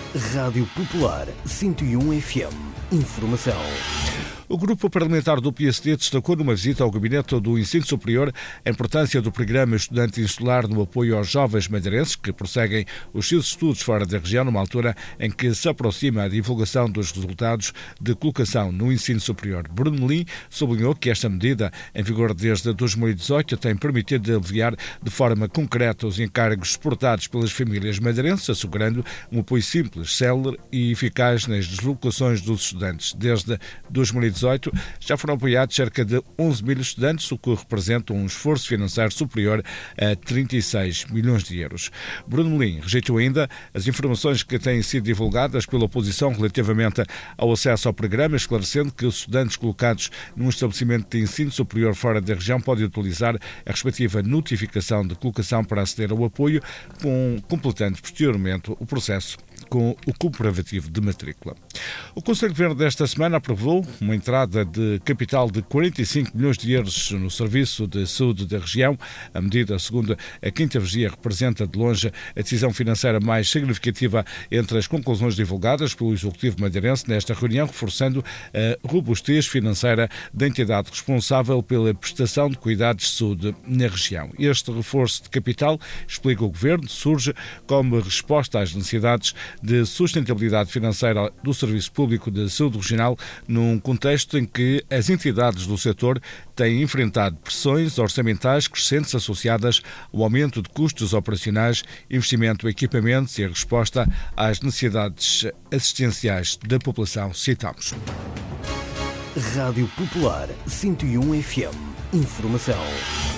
Rádio Popular 101 FM. Informação. O grupo parlamentar do PSD destacou numa visita ao gabinete do ensino superior a importância do programa Estudante Insular no apoio aos jovens madeirenses que prosseguem os seus estudos fora da região, numa altura em que se aproxima a divulgação dos resultados de colocação no ensino superior. Bruno Melim sublinhou que esta medida, em vigor desde 2018, tem permitido aliviar de forma concreta os encargos suportados pelas famílias madeirenses, assegurando um apoio simples, célere e eficaz nas deslocações dos estudantes. Desde 2018, já foram apoiados cerca de 11 mil estudantes, o que representa um esforço financeiro superior a 36 milhões de euros. Bruno Melim rejeitou ainda as informações que têm sido divulgadas pela oposição relativamente ao acesso ao programa, esclarecendo que os estudantes colocados num estabelecimento de ensino superior fora da região podem utilizar a respectiva notificação de colocação para aceder ao apoio, completando posteriormente o processo com o comprovativo de matrícula. O Conselho de Governo desta semana aprovou uma entrada de capital de 45 milhões de euros no Serviço de Saúde da região. A medida, segundo a Quinta Vigia, representa de longe a decisão financeira mais significativa entre as conclusões divulgadas pelo Executivo madeirense nesta reunião, reforçando a robustez financeira da entidade responsável pela prestação de cuidados de saúde na região. Este reforço de capital, explica o Governo, surge como resposta às necessidades de sustentabilidade financeira do Serviço Público de Saúde Regional, num contexto em que as entidades do setor têm enfrentado pressões orçamentais crescentes associadas ao aumento de custos operacionais, investimento em equipamentos e a resposta às necessidades assistenciais da população. Citamos. Rádio Popular 101 FM. Informação.